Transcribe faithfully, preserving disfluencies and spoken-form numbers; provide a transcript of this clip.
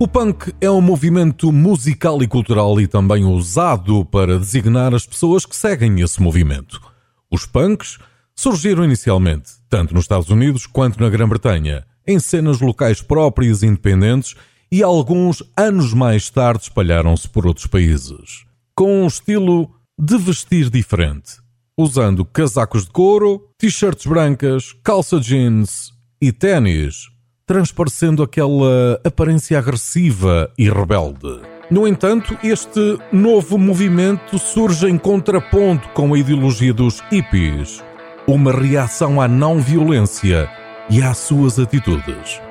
O punk é um movimento musical e cultural e também usado para designar as pessoas que seguem esse movimento. Os punks surgiram inicialmente, tanto nos Estados Unidos quanto na Grã-Bretanha, em cenas locais próprias e independentes, e alguns anos mais tarde espalharam-se por outros países, com um estilo de vestir diferente, usando casacos de couro, t-shirts brancas, calça jeans e ténis, transparecendo aquela aparência agressiva e rebelde. No entanto, este novo movimento surge em contraponto com a ideologia dos hippies, uma reação à não-violência e às suas atitudes.